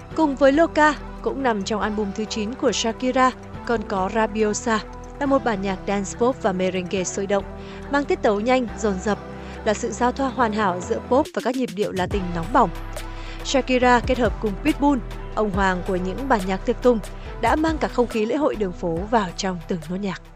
Cùng với Loca, cũng nằm trong album thứ 9 của Shakira, còn có Rabiosa, là một bản nhạc dance pop và merengue sôi động, mang tiết tấu nhanh, dồn dập, là sự giao thoa hoàn hảo giữa pop và các nhịp điệu Latin nóng bỏng. Shakira kết hợp cùng Pitbull, ông hoàng của những bản nhạc tiệc tùng, đã mang cả không khí lễ hội đường phố vào trong từng nốt nhạc.